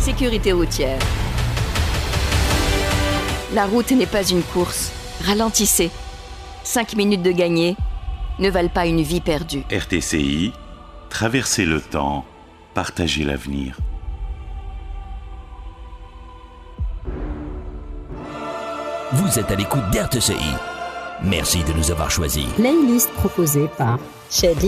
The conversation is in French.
Sécurité routière. La route n'est pas une course. Ralentissez. 5 minutes de gagné ne valent pas une vie perdue. RTCI, traverser le temps, partager l'avenir. Vous êtes à l'écoute d'RTCI. Merci de nous avoir choisis. Playlist proposée par Chad